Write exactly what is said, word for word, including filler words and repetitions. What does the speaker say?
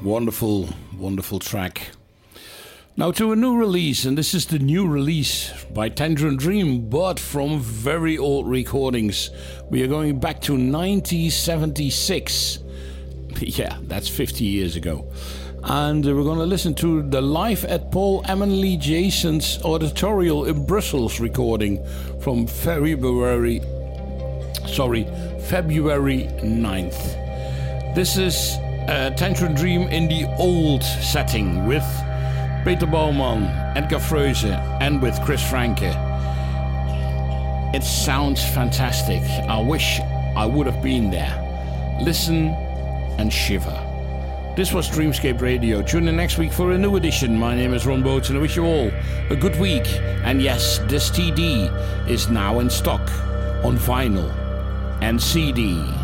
Wonderful, wonderful track. Now to a new release, and this is the new release by Tangerine Dream, but from very old recordings. We are going back to nineteen seventy-six. Yeah, that's fifty years ago. And we're going to listen to the Live at Paul Emily Jason's Auditorial in Brussels recording from February, sorry, February ninth. This is uh, Tangerine Dream in the old setting with Peter Baumann, Edgar Froese, and with Chris Franke. It sounds fantastic. I wish I would have been there. Listen and shiver. This was Dreamscape Radio. Tune in next week for a new edition. My name is Ron Boats and I wish you all a good week. And yes, this T D is now in stock on vinyl and C D.